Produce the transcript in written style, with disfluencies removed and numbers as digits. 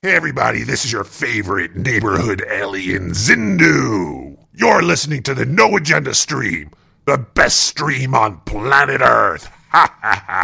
Hey everybody, this is your favorite neighborhood alien, Zindu. You're listening to the No Agenda stream, the best stream on planet Earth. Ha ha ha.